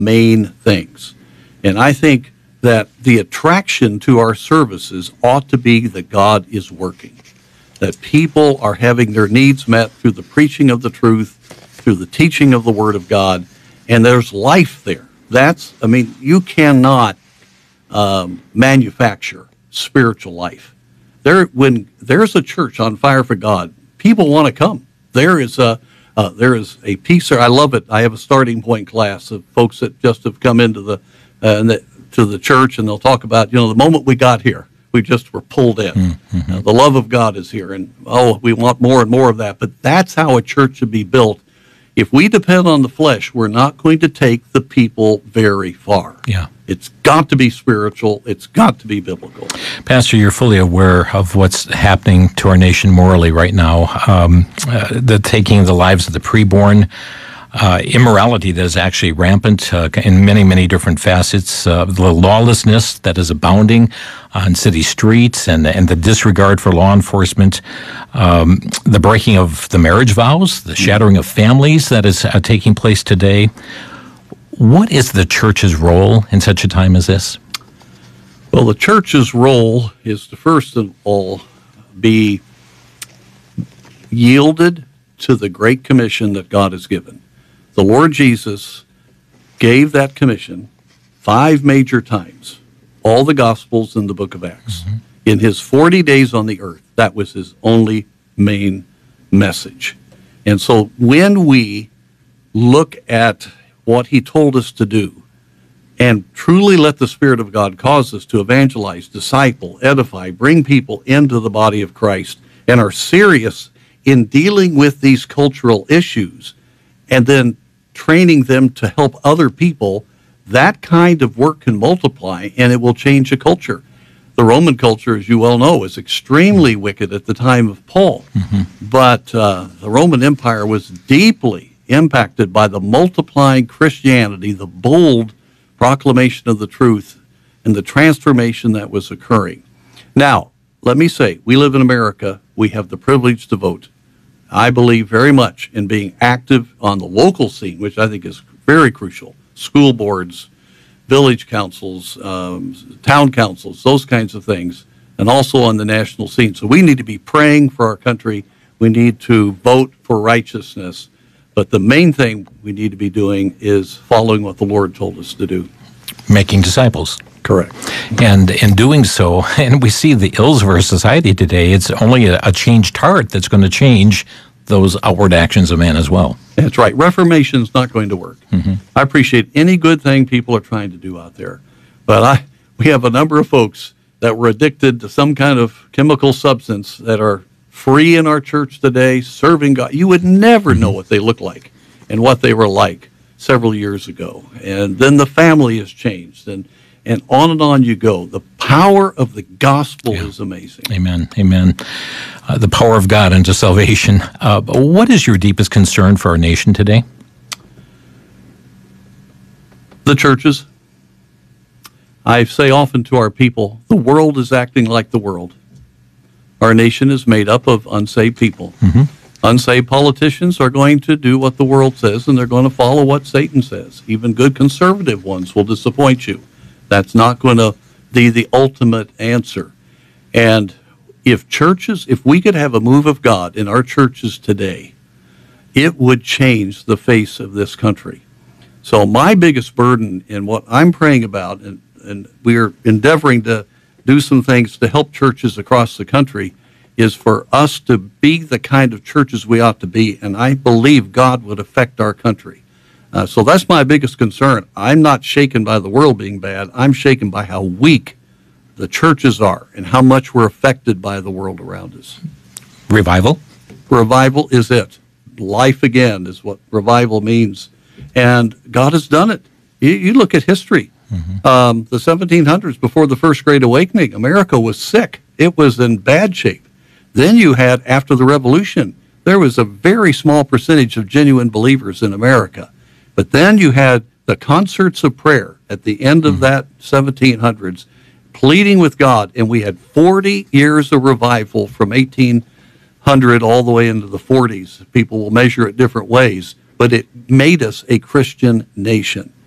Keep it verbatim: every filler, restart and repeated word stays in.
main things. And I think that the attraction to our services ought to be that God is working, that people are having their needs met through the preaching of the truth, through the teaching of the Word of God, and there's life there. That's, I mean, you cannot um, manufacture spiritual life. There, when there's a church on fire for God, people want to come. There is a uh, there is a piece there. I love it. I have a starting point class of folks that just have come into the, uh, the to the church, and they'll talk about, you know, the moment we got here, we just were pulled in. Mm-hmm. Uh, the love of God is here, and oh, we want more and more of that. But that's how a church should be built. If we depend on the flesh, we're not going to take the people very far. Yeah. It's got to be spiritual. It's got to be biblical. Pastor, you're fully aware of what's happening to our nation morally right now. Um, uh, the taking of the lives of the preborn, uh, immorality that is actually rampant uh, in many, many different facets, uh, the lawlessness that is abounding on city streets, and, and the disregard for law enforcement, um, the breaking of the marriage vows, the shattering of families that is uh, taking place today. What is the church's role in such a time as this? Well, the church's role is to first of all be yielded to the Great Commission that God has given. The Lord Jesus gave that commission five major times, all the Gospels in the book of Acts. Mm-hmm. In his forty days on the earth, that was his only main message. And so when we look at what he told us to do and truly let the Spirit of God cause us to evangelize, disciple, edify, bring people into the body of Christ, and are serious in dealing with these cultural issues and then training them to help other people, that kind of work can multiply and it will change a culture. The Roman culture, as you well know, was extremely wicked at the time of Paul. Mm-hmm. But uh, the Roman Empire was deeply impacted by the multiplying Christianity, the bold proclamation of the truth, and the transformation that was occurring. Now, let me say, we live in America. We have the privilege to vote. I believe very much in being active on the local scene, which I think is very crucial. School boards, village councils, um, town councils, those kinds of things, and also on the national scene. So we need to be praying for our country. We need to vote for righteousness. But the main thing we need to be doing is following what the Lord told us to do. Making disciples. Correct. And in doing so, and we see the ills of our society today, it's only a, a changed heart that's going to change those outward actions of man as well. That's right. Reformation is not going to work. Mm-hmm. I appreciate any good thing people are trying to do out there. But I, we have a number of folks that were addicted to some kind of chemical substance that are free in our church today, serving God. You would never know what they look like and what they were like several years ago. And then the family has changed, and, and on and on you go. The power of the gospel yeah. is amazing. Amen. Amen. Uh, the power of God unto salvation. Uh, what is your deepest concern for our nation today? The churches. I say often to our people, the world is acting like the world. Our nation is made up of unsaved people. Mm-hmm. Unsaved politicians are going to do what the world says, and they're going to follow what Satan says. Even good conservative ones will disappoint you. That's not going to be the ultimate answer. And if churches, if we could have a move of God in our churches today, it would change the face of this country. So my biggest burden in what I'm praying about, and, and we're endeavoring to do some things to help churches across the country, is for us to be the kind of churches we ought to be, and I believe God would affect our country. Uh, so that's my biggest concern. I'm not shaken by the world being bad. I'm shaken by how weak the churches are and how much we're affected by the world around us. Revival? Revival is it. Life again is what revival means. And God has done it. You, you look at history. Mm-hmm. Um, the seventeen hundreds, before the First Great Awakening, America was sick. It was in bad shape. Then you had, after the Revolution, there was a very small percentage of genuine believers in America. But then you had the concerts of prayer at the end of mm-hmm. that seventeen hundreds, pleading with God, and we had forty years of revival from eighteen hundred all the way into the forties. People will measure it different ways, but it made us a Christian nation.